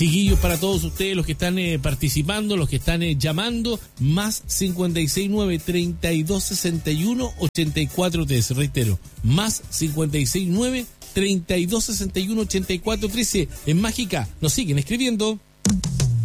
Chiquillos, para todos ustedes, los que están participando, los que están llamando, más 569-3261-8413, reitero, más 569-3261-8413, en Mágica, nos siguen escribiendo.